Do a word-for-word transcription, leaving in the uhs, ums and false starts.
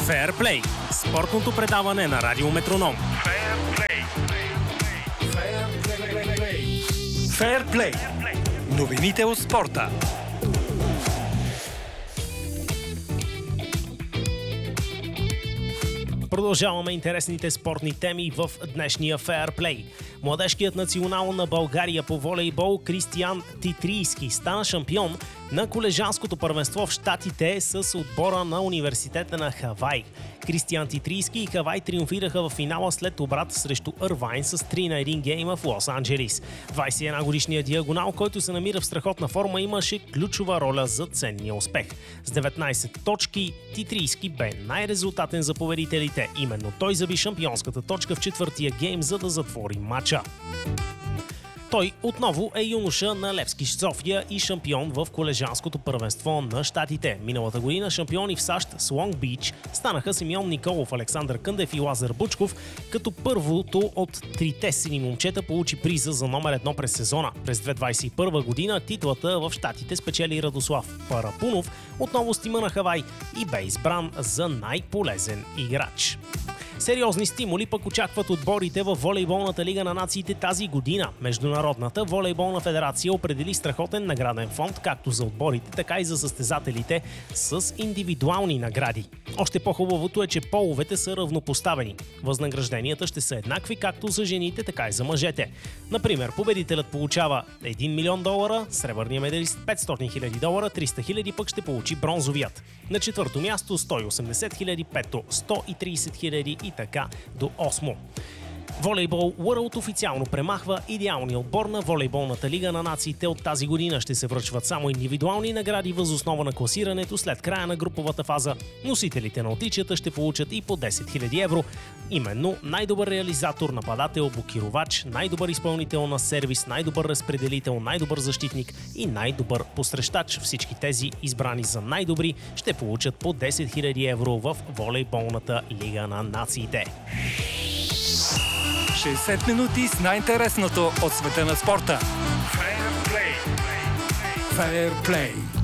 Феърплей – спортното предаване на Радио Метроном. Феърплей. Новините от спорта. Продължаваме интересните спортни теми в днешния Феърплей. Младежкият национал на България по волейбол Кристиян Титрийски стана шампион на колежанското първенство в Щатите с отбора на Университета на Хавай. Кристиян Титрийски и Хавай триумфираха в финала след обрат срещу Ирвайн с три на един гейма в Лос-Анджелис. двадесет и една годишният диагонал, който се намира в страхотна форма, имаше ключова роля за ценния успех. С деветнадесет точки Титрийски бе най-резултатен за победителите. Именно той заби шампионската точка в четвъртия гейм, за да затвори матча. Той отново е юноша на Левски София и шампион в колежанското първенство на Щатите. Миналата година шампиони в САЩ с Лонг Бич станаха Симеон Николов, Александър Къндев и Лазар Бучков, като първото от трите сини момчета получи приза за номер едно през сезона. През две хиляди двадесет и първа година титлата в Щатите спечели Радослав Парапунов, отново с тима на Хавай, и бе избран за най-полезен играч. Сериозни стимули пък очакват отборите във волейболната лига на нациите тази година. Международната волейболна федерация определи страхотен награден фонд както за отборите, така и за състезателите с индивидуални награди. Още по-хубавото е, че половете са равнопоставени. Възнагражденията ще са еднакви както за жените, така и за мъжете. Например, победителят получава един милион долара, сребърният медалист петстотин хиляди долара, триста хиляди пък ще получи бронзовият. На четвърто място сто и осемдесет хиляди, пето сто и тридесет хиляди и така до осмо. Волейбол World официално премахва идеалния отбор на волейболната лига на нациите от тази година. Ще се връчват само индивидуални награди въз основа на класирането след края на груповата фаза. Носителите на отличията ще получат и по десет хиляди евро. Именно най-добър реализатор, нападател, блокировач, най-добър изпълнител на сервис, най-добър разпределител, най-добър защитник и най-добър посрещач. Всички тези, избрани за най-добри, ще получат по десет хиляди евро в волейболната лига на нациите. шейсет минути с най-интересното от света на спорта. Феърплей. Феърплей.